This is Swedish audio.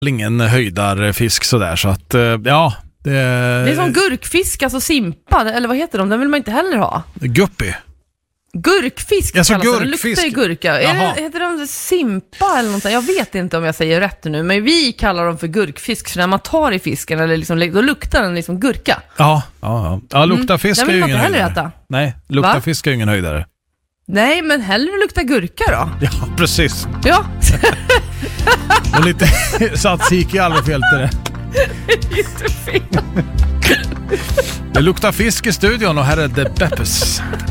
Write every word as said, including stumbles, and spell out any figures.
ingen höjdarfisk sådär, så att ja, det, det är som gurkfisk, alltså simpa, eller vad heter de? Den vill man inte heller ha. Guppy. Gurkfisk alltså, kallas det. Gurkfisk. Det luktar ju gurka. Är det, heter de simpa eller något? Jag vet inte om jag säger rätt nu, men vi kallar dem för gurkfisk, för när man tar i fisken eller liksom, då luktar den liksom gurka. Ja, ja, ja. ja lukta fisk mm. är ju ingen höjdare. Äta. Nej, lukta Va? fisk är ju ingen höjdare. Nej, men hellre lukta gurka då. Ja, precis. Ja. Och lite tzatziki är aldrig fel till det. Jättefel. Det luktar fisk i studion och här är The Peppers.